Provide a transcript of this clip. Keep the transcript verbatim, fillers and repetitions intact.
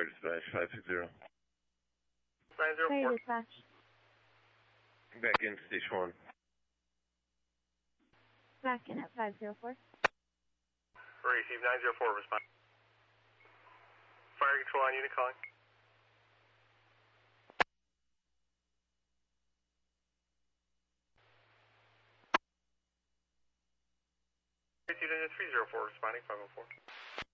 Fire dispatch, five six zero. nine zero four. Fire dispatch. Back in station one. Back in at five zero four. Receive nine zero four, respond. Fire control on unit calling. Unit three zero four responding, five oh four.